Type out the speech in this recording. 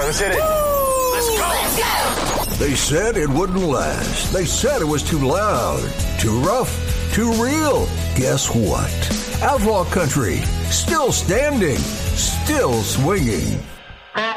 Let's hit it. Let's go. They said it wouldn't last. They said it was too loud, too rough, too real. Guess what? Outlaw Country, still standing, still swinging.